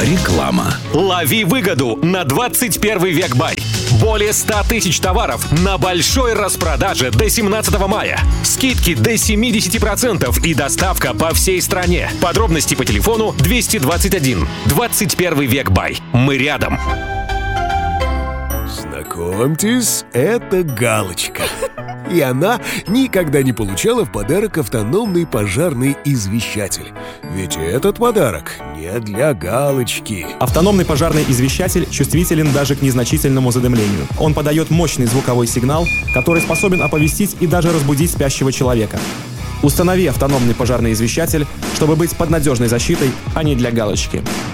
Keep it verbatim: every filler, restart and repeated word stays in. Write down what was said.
Реклама. Лови выгоду на двадцать первый век бай. Более ста тысяч товаров на большой распродаже до семнадцатого мая. Скидки до семьдесят процентов и доставка по всей стране. Подробности по телефону двести двадцать один. двадцать первый век бай. Мы рядом. Знакомьтесь, это Галочка. И она никогда не получала в подарок автономный пожарный извещатель. Ведь этот подарок не для Галочки. Автономный пожарный извещатель чувствителен даже к незначительному задымлению. Он подает мощный звуковой сигнал, который способен оповестить и даже разбудить спящего человека. Установи автономный пожарный извещатель, чтобы быть под надежной защитой, а не для Галочки.